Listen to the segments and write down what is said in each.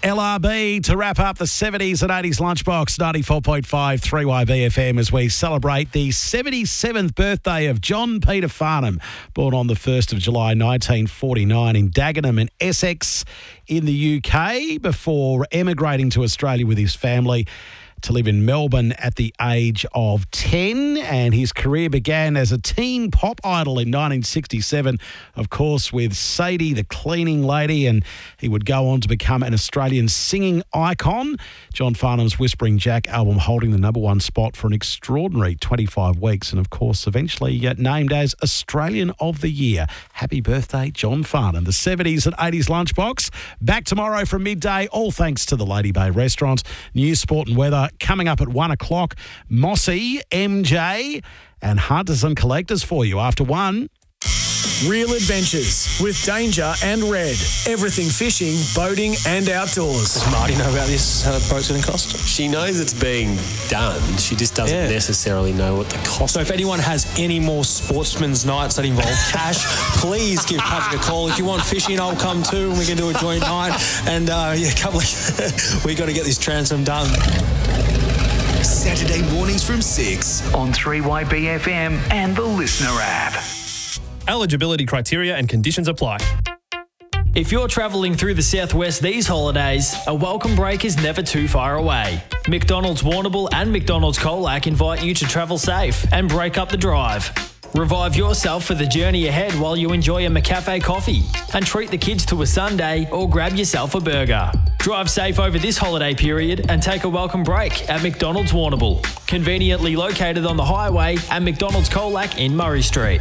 LRB to wrap up the 70s and 80s Lunchbox 94.5 3YBFM as we celebrate the 77th birthday of John Peter Farnham, born on the 1st of July 1949 in Dagenham in Essex in the UK before emigrating to Australia with his family to live in Melbourne at the age of 10, and his career began as a teen pop idol in 1967, of course, with Sadie the Cleaning Lady, and he would go on to become an Australian singing icon. John Farnham's Whispering Jack album holding the number one spot for an extraordinary 25 weeks, and of course, eventually named as Australian of the Year. Happy birthday, John Farnham. The 70s and 80s Lunchbox, back tomorrow from midday, all thanks to the Lady Bay Restaurant. News, sport and weather coming up at 1 o'clock. Mossy, MJ and Hunters and Collectors for you after 1. Real adventures with Danger and Red. Everything fishing, boating and outdoors. Does Marty know about this, how the boat's going to cost? She knows it's being done. She just doesn't necessarily know what the cost So if anyone has any more sportsman's nights that involve cash, please give Patrick a call. If you want fishing, I'll come too and we can do a joint night. And we got to get this transom done. Saturday mornings from 6 on 3YBFM and the Listener app. Eligibility criteria and conditions apply. If you're travelling through the southwest these holidays, a welcome break is never too far away. McDonald's Warrnambool and McDonald's Colac invite you to travel safe and break up the drive. Revive yourself for the journey ahead while you enjoy a McCafe coffee and treat the kids to a sundae or grab yourself a burger. Drive safe over this holiday period and take a welcome break at McDonald's Warrnambool, conveniently located on the highway at McDonald's Colac in Murray Street.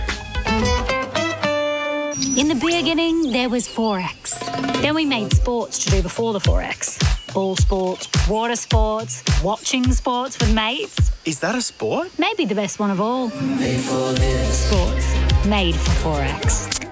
In the beginning, there was Forex. Then we made sports to do before the Forex. Ball sports, water sports, watching sports with mates. Is that a sport? Maybe the best one of all. Made for this. Sports. Made for Forex.